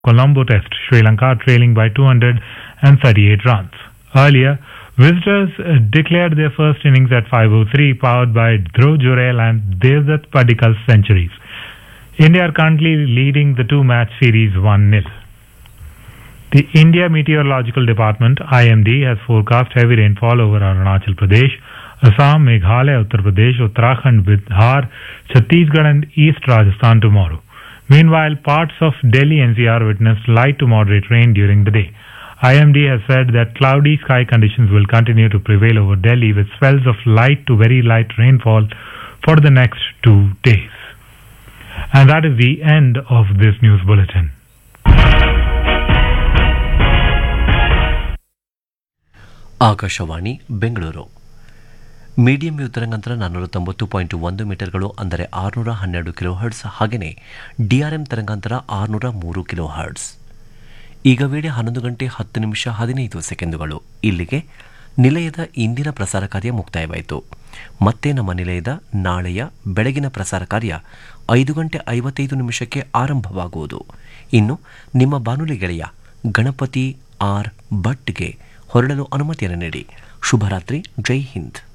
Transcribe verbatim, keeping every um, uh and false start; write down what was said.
Colombo Test, Sri Lanka trailing by two hundred thirty-eight runs. Earlier, visitors uh, declared their first innings at five oh three, powered by Dhruv Jurel and Devdutt Paddikal's centuries. India are currently leading the two-match series one nil. The India Meteorological Department, I M D, has forecast heavy rainfall over Arunachal Pradesh, Assam, Meghalaya, Uttar Pradesh, Uttarakhand, Bihar, Chhattisgarh and East Rajasthan tomorrow. Meanwhile, parts of Delhi N C R witnessed light to moderate rain during the day. I M D has said that cloudy sky conditions will continue to prevail over Delhi with spells of light to very light rainfall for the next two days. And that is the end of this news bulletin. Akashvani Bengaluru. Medium wave ತರಂಗಾಂತರ ನಾನ್ನೂರ ತೊಂಬತ್ತು point ಒಂದು ಮೀಟರ್ಗಳು ಅಂದರೆ ಆರುನೂರ ಹನ್ನೆರಡು kilo hertz, ಹಾಗೆಯೇ DRM ತರಂಗಾಂತರ ಆರುನೂರ ಮೂರು ಕಿಲೋ ಹರ್ಟ್ಸ್. ಈಗ ವೇಳೆ ಹನ್ನೊಂದು ಗಂಟೆ ಹತ್ತು ನಿಮಿಷ ಹದಿನೈದು ಸೆಕೆಂಡುಗಳು. ಇಲ್ಲಿಗೆ ನಿಲಯದ ಇಂದಿನ ಪ್ರಸಾರ ಕಾರ್ಯ ಮುಕ್ತಾಯವಾಯಿತು. ಮತ್ತೆ ನಮ್ಮ ನಿಲಯದ ನಾಳೆಯ ಬೆಳಗಿನ ಪ್ರಸಾರ ಕಾರ್ಯ ಐದು ಗಂಟೆ ಐವತ್ತೈದು ನಿಮಿಷಕ್ಕೆ ಆರಂಭವಾಗುವುದು. ಇನ್ನು ನಿಮ್ಮ ಬಾನುಲಿ ಗೆಳೆಯ ಗಣಪತಿ ಆರ್ ಭಟ್ಗೆ ಹೊರಡಲು ಅನುಮತಿಯನ್ನು ನೀಡಿ. ಶುಭರಾತ್ರಿ. ಜೈ ಹಿಂದ್.